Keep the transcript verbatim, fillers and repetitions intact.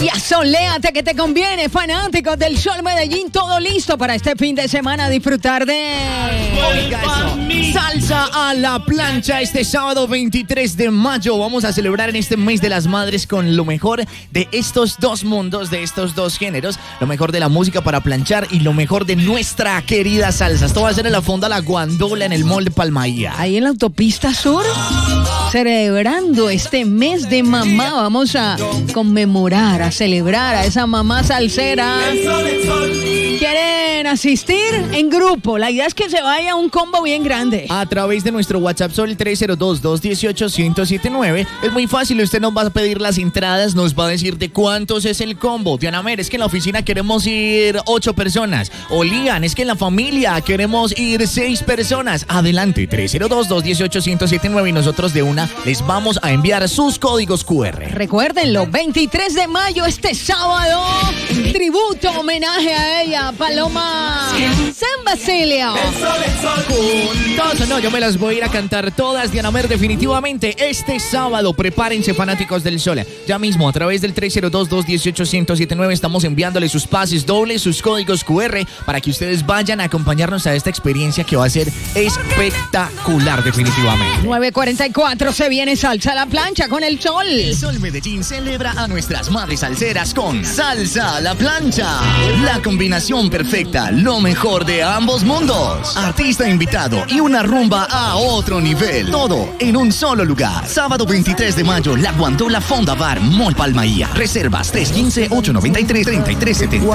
Y asoléate que te conviene, fanáticos del Sol Medellín, todo listo para este fin de semana disfrutar de... Oiga eso. Salsa a la plancha este sábado veintitrés de mayo. Vamos a celebrar en este mes de las madres con lo mejor de estos dos mundos, de estos dos géneros. Lo mejor de la música para planchar y lo mejor de nuestra querida salsa. Esto va a ser en la Fonda La Guandola en el Mall de Palmaía. Ahí en la autopista sur, celebrando este mes de mamá. Vamos a conmemorar, a celebrar a esa mamá salsera. ¿Quieren asistir? En grupo. La idea es que se vaya un combo bien grande. A través de nuestro WhatsApp Sol tres cero dos, dos uno ocho, uno cero siete nueve. Es muy fácil, usted nos va a pedir las entradas, nos va a decir de cuántos es el combo. Diana Mer, es que en la oficina queremos ir ocho personas. O Lian, es que en la familia queremos ir seis personas. Adelante, tres cero dos, dos uno ocho, uno cero siete nueve y nosotros de una les vamos a enviar sus códigos cu erre. Recuérdenlo, veintitrés de mayo, este sábado, tributo, homenaje a ella, Paloma San Basilio. Juntos, no, yo me las voy a ir a cantar todas, Diana Mer, definitivamente este sábado. Prepárense, fanáticos del Sol. Ya mismo, a través del tres cero dos, dos uno ocho, uno cero siete nueve estamos enviándole sus pases dobles, sus códigos cu erre, para que ustedes vayan a acompañarnos a esta experiencia que va a ser espectacular, definitivamente. nueve cuarenta y cuatro, se viene Salsa a la plancha con el Sol. El Sol Medellín celebra a nuestras madres salseras con Salsa a la plancha. La combinación perfecta, lo mejor de ambos mundos. Artista invitado y una rumba a otro nivel. Todo en un solo lugar. Sábado veintitrés de mayo, La Guandola Fonda Bar, Mall Palmaía. Reservas tres uno cinco, ocho nueve tres, tres tres siete cuatro.